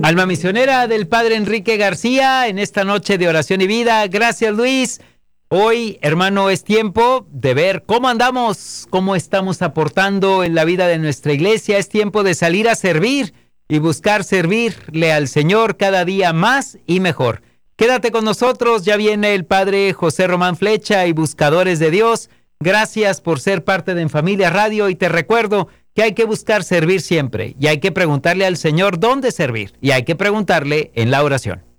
Alma misionera del Padre Enrique García, en esta noche de oración y vida. Gracias, Luis. Hoy, hermano, es tiempo de ver cómo andamos, cómo estamos aportando en la vida de nuestra iglesia. Es tiempo de salir a servir y buscar servirle al Señor cada día más y mejor. Quédate con nosotros, ya viene el Padre José Román Flecha y Buscadores de Dios. Gracias por ser parte de En Familia Radio y te recuerdo que hay que buscar servir siempre y hay que preguntarle al Señor dónde servir y hay que preguntarle en la oración.